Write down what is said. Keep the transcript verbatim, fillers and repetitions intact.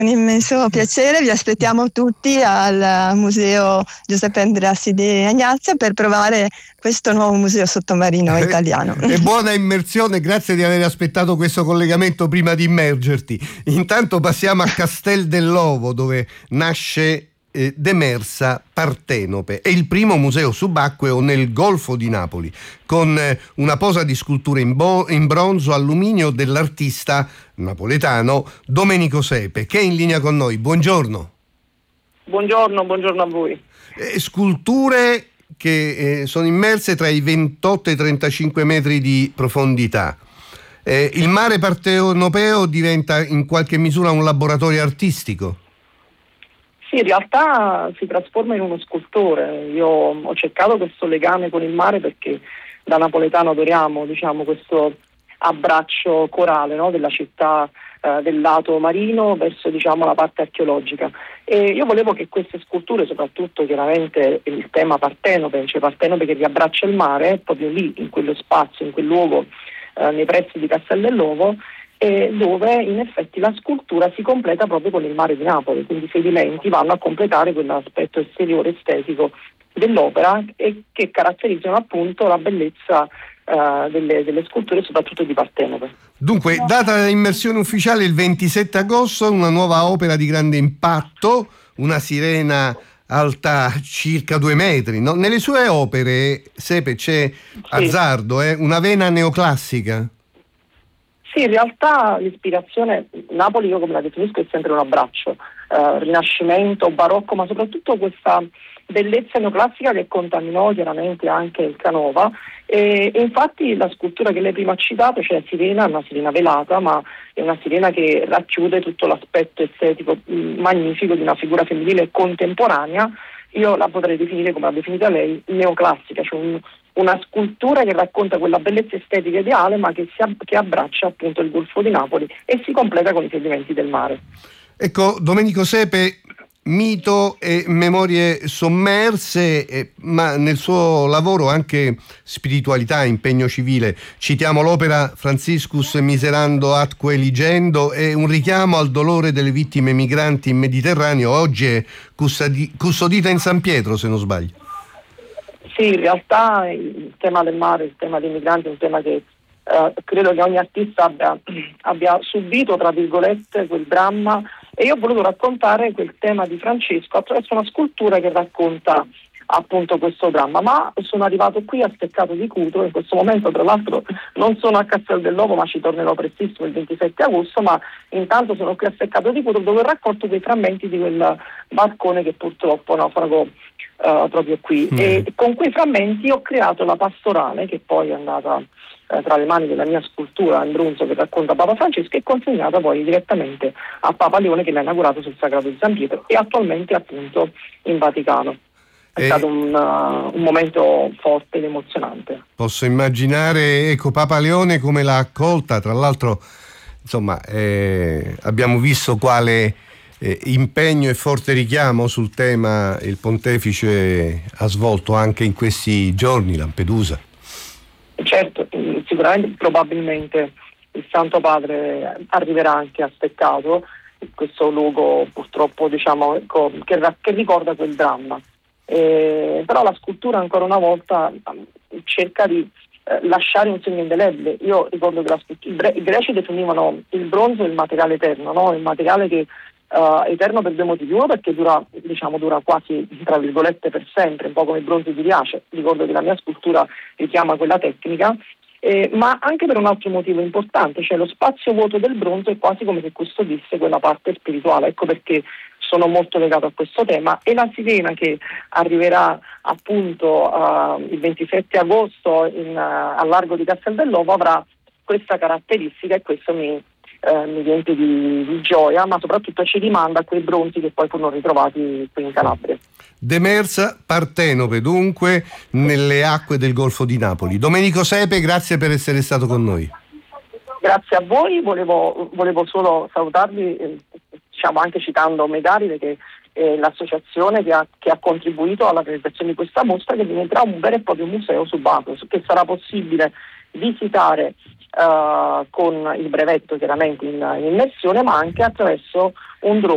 Un immenso piacere, vi aspettiamo tutti al Museo Giuseppe Andreassi di Agnazia per provare questo nuovo museo sottomarino italiano. E buona immersione, grazie di aver aspettato questo collegamento prima di immergerti. Intanto passiamo a Castel dell'Ovo, dove nasce eh, Demersa Partenope. È il primo museo subacqueo nel Golfo di Napoli, con eh, una posa di sculture in, bo- in bronzo alluminio dell'artista napoletano Domenico Sepe, che è in linea con noi. Buongiorno. Buongiorno, buongiorno a voi. Eh, sculture che eh, sono immerse tra i ventotto e i trentacinque metri di profondità. Eh, il mare partenopeo diventa in qualche misura un laboratorio artistico? Sì, in realtà si trasforma in uno scultore. Io ho cercato questo legame con il mare perché da napoletano adoriamo, diciamo, questo abbraccio corale, no, della città, eh, del lato marino verso, diciamo, la parte archeologica. E io volevo che queste sculture, soprattutto chiaramente il tema Partenope, cioè Partenope che riabbraccia il mare, proprio lì, in quello spazio, in quel luogo, eh, nei pressi di Castel dell'Ovo, e dove in effetti la scultura si completa proprio con il mare di Napoli, quindi i sedimenti vanno a completare quell'aspetto esteriore estetico dell'opera e che caratterizzano appunto la bellezza uh, delle, delle sculture, soprattutto di Partenope. Dunque, data l'immersione ufficiale il ventisette agosto, una nuova opera di grande impatto, una sirena alta circa due metri. No? Nelle sue opere, Sepe, c'è Sì. azzardo, eh? Una vena neoclassica? Sì, in realtà l'ispirazione, Napoli io come la definisco è sempre un abbraccio, eh, rinascimento, barocco, ma soprattutto questa bellezza neoclassica che contaminò chiaramente anche il Canova e, e infatti la scultura che lei prima ha citato, cioè Sirena, è una sirena velata, ma è una sirena che racchiude tutto l'aspetto estetico mh, magnifico di una figura femminile contemporanea. Io la potrei definire, come l'ha definita lei, neoclassica, cioè un, una scultura che racconta quella bellezza estetica ideale ma che, si, che abbraccia appunto il Golfo di Napoli e si completa con i sedimenti del mare. Ecco, Domenico Sepe, mito e memorie sommerse, eh, ma nel suo lavoro anche spiritualità, impegno civile. Citiamo l'opera Franciscus Miserando atque ligendo e un richiamo al dolore delle vittime migranti in Mediterraneo, oggi è custodi- custodita in San Pietro, se non sbaglio. Sì, in realtà il tema del mare, il tema dei migranti è un tema che eh, credo che ogni artista abbia, abbia subito, tra virgolette, quel dramma, e io ho voluto raccontare quel tema di Francesco attraverso una scultura che racconta appunto questo dramma, ma sono arrivato qui a Steccato di Cutro, in questo momento tra l'altro non sono a Castel dell'Ovo ma ci tornerò prestissimo il ventisette agosto, ma intanto sono qui a Steccato di Cutro dove raccolto dei frammenti di quel barcone che purtroppo naufragò uh, proprio qui mm. e con quei frammenti ho creato la pastorale che poi è andata uh, tra le mani della mia scultura in bronzo che racconta Papa Francesco e consegnata poi direttamente a Papa Leone che l'ha inaugurato sul Sagrato di San Pietro e attualmente appunto in Vaticano. È e stato un, uh, un momento forte ed emozionante. Posso immaginare, ecco, Papa Leone come l'ha accolta, tra l'altro insomma eh, abbiamo visto quale eh, impegno e forte richiamo sul tema il pontefice ha svolto anche in questi giorni, Lampedusa. Certo, sicuramente, probabilmente il Santo Padre arriverà anche a Steccato, questo luogo purtroppo diciamo ecco, che, che ricorda quel dramma. Eh, però la scultura ancora una volta cerca di eh, lasciare un segno indelebile. Io ricordo che la scultura, i greci definivano il bronzo il materiale eterno, no? Il materiale che uh, è eterno per due motivi. Uno perché dura, diciamo, dura quasi tra virgolette per sempre, un po' come il bronzo di Riace. Ricordo che la mia scultura richiama quella tecnica. Eh, ma anche per un altro motivo importante, cioè lo spazio vuoto del bronzo è quasi come se custodisse quella parte spirituale, ecco perché sono molto legato a questo tema e la sirena che arriverà appunto uh, il ventisette agosto in, uh, al largo di Castel dell'Ovo avrà questa caratteristica e questo mi, uh, mi riempie di, di gioia, ma soprattutto ci rimanda a quei bronzi che poi furono ritrovati qui in Calabria. Demersa Partenope, dunque, nelle acque del Golfo di Napoli. Domenico Sepe, grazie per essere stato con noi. Grazie a voi, volevo, volevo solo salutarvi, eh, diciamo anche citando Megaride, che è l'associazione che ha, che ha contribuito alla realizzazione di questa mostra, che diventerà un vero e proprio museo subacqueo, che sarà possibile visitare uh, con il brevetto chiaramente in, in immersione, ma anche attraverso un drone